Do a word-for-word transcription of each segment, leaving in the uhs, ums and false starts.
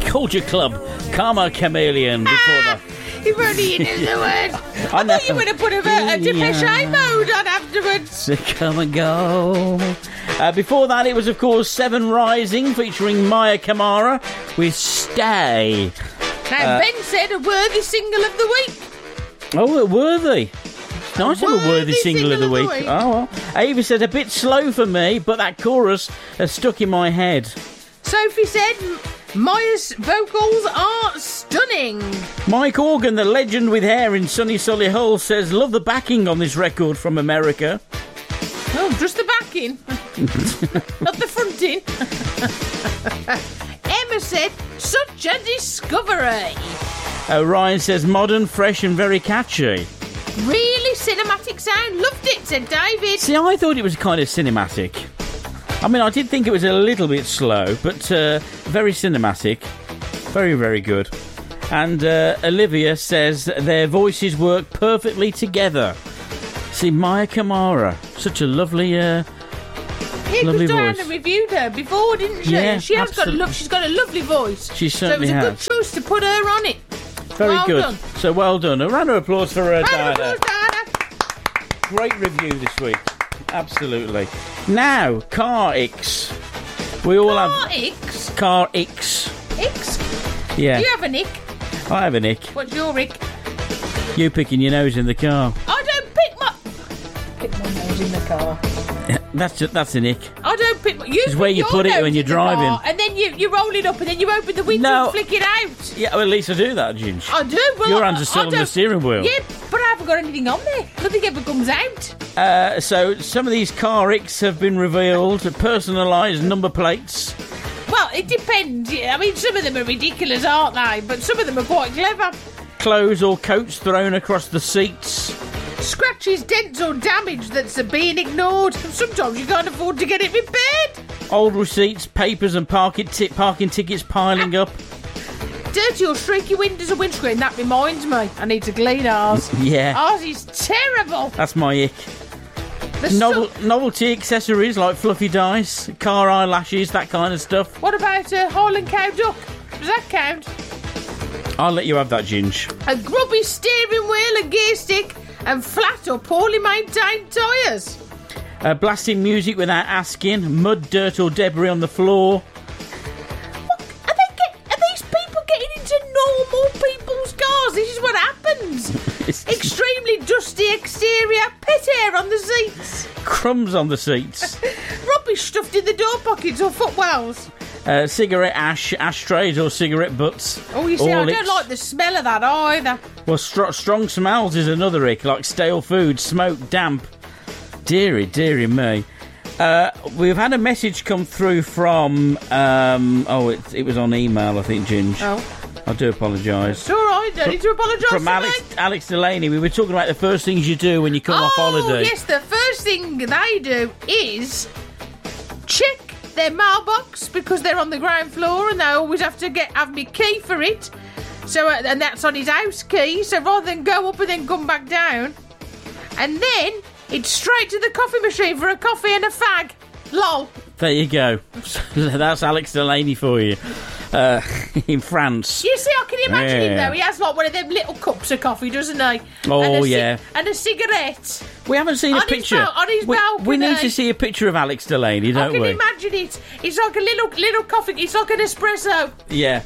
Culture Club, Karma Chameleon. Before that. You've only used the word. I, I know. thought you would have put a, a Depeche Yeah. mode on afterwards. So come and go. Uh, before that, it was, of course, Seven Rising, featuring Maya Kamara with Stay. Now, Uh, Ben said a worthy single of the week. Oh, worthy. Nice to have a worthy Worthy single of the week. week. Oh, well. Ava said, a bit slow for me, but that chorus has stuck in my head. Sophie said Maya's vocals are stunning. Mike Organ, the legend with hair in Sunny Solihull, says, love the backing on this record from America. Oh, just the backing, not the fronting. Emma said, such a discovery. Uh, Ryan says, modern, fresh and very catchy. Really cinematic sound. Loved it, said David. See, I thought it was kind of cinematic. I mean, I did think it was a little bit slow, but uh, very cinematic. Very, very good. And uh, Olivia says their voices work perfectly together. See, Maya Kamara, such a lovely, uh, Yeah, lovely because Diana voice. reviewed her before, didn't she? Yeah, she has got a absolutely. lo- she's got a lovely voice. She certainly So it was a has. good choice to put her on it. Very well good. done. So well done. A round of applause for uh, Round of Diana. applause, Diana. Great review this week. Absolutely. Now, Car X. We all Car have X. Car X. X. Yeah, You have a nick. I have a nick. What's your nick? You picking your nose in the car. I don't pick my pick my nose in the car. That's a, that's a nick. I don't pick my. You It's where put you your put it nose when you're in the car, driving. and then you you roll it up, and then you open the window No. and flick it out. Yeah, well, at least I do that, Ginge. I do. Well, Your I, hands are still I on the don't- steering wheel. Yeah, but I haven't got anything on there. Nothing ever comes out. Uh, so some of these Car X have been revealed. Personalised number plates. Well, it depends. I mean, some of them are ridiculous, aren't they? But some of them are quite clever. Clothes or coats thrown across the seats. Scratches, dents or damage that's being ignored. And sometimes you can't afford to get it repaired. Old receipts, papers and parking, t- parking tickets piling up. Dirty or streaky windows or windscreen. That reminds me. I need to clean ours. Yeah, Ours is terrible. that's my ick. The Novel- stuff- novelty accessories like fluffy dice, car eyelashes, that kind of stuff. What about a Highland cow duck? Does that count? I'll let you have that, Ginge. A grubby steering wheel, a gear stick, and flat or poorly maintained tyres. Uh, blasting music without asking, mud, dirt or debris on the floor. What? Are, they get, are these people getting into normal people's cars? This is what happens. It's Extremely dusty exterior, pet hair on the seats, crumbs on the seats. rubbish stuffed in the door pockets or footwells. Uh, cigarette ash, ashtrays or cigarette butts. Oh, you see, I All don't icks. like the smell of that either. Well, str- strong smells is another ick, like stale food, smoke, damp. Deary, deary me. Uh, we've had a message come through from... Um, oh, it, it was on email, I think, Ginge. Oh, I do apologise. it's all right. Don't need to apologise From to Alex, me. Alex Delaney. We were talking about the first things you do when you come off Oh, holiday. yes, the first thing they do is check their mailbox because they're on the ground floor and they always have to get have me key for it. So, uh, and that's on his house key. So rather than go up and then come back down, and then it's straight to the coffee machine for a coffee and a fag. Lol. There you go. That's Alex Delaney for you. Uh, in France. You see, I can imagine him Yeah. though. He has like one of them little cups of coffee, doesn't he? Oh, and a ci- yeah. and a cigarette. We haven't seen On a his picture. bal- on his we, we need balcony. to see a picture of Alex Delaney, I don't can we? imagine it. It's like a little little coffee. It's like an espresso. Yeah.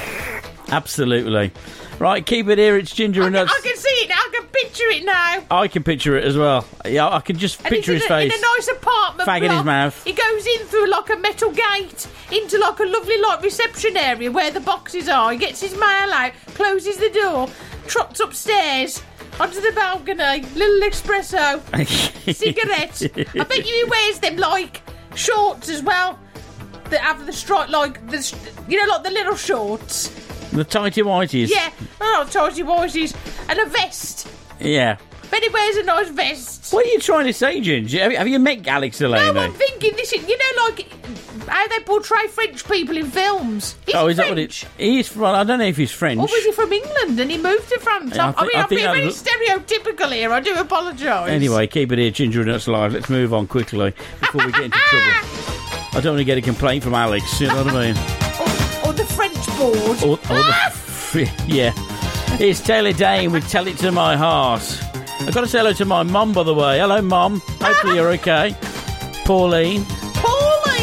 Absolutely. Right, keep it here. It's Ginger I and can, Nuts. I can see it now. I can picture it now. I can picture it as well. Yeah, I can just And picture he's his in a, face. in a nice apartment Fag in block. his mouth. He goes in through like a metal gate into like a lovely like reception area where the boxes are. He gets his mail out, closes the door, trots upstairs onto the balcony, little espresso, cigarettes. I bet you he wears them like shorts as well that have the stripe like the you know like the little shorts. The tighty whities. Yeah, oh, tighty whities and a vest. Yeah. Bet he wears a nice vest. What are you trying to say, Ginger? Have you, have you met Alex Delaney? No, I'm thinking this is, you know, like how they portray French people in films. He's oh, is French. that what it? He's from. I don't know if he's French. Or was he from England and he moved to France? Yeah, I I, thi- mean, I I'm think being very that stereotypical here. I do apologise. Anyway, keep it here, Ginger and Nuts Live. Let's move on quickly before we get into trouble. I don't want to get a complaint from Alex. You know what I mean? Or, or the French switchboard. Or, or the, yeah. It's Taylor Dane with Tell It To My Heart. I've got to say hello to my mum, by the way. Hello, Mum. Hopefully you're okay. Pauline.